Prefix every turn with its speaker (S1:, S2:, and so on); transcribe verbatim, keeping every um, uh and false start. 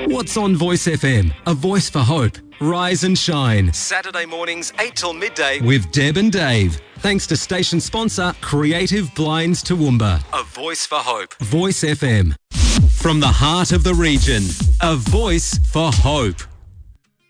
S1: What's on Voice F M? A voice for hope. Rise and shine. Saturday mornings, eight till midday with Deb and Dave. Thanks to station sponsor Creative Blinds Toowoomba. A voice for hope. Voice F M. From the heart of the region, a voice for hope.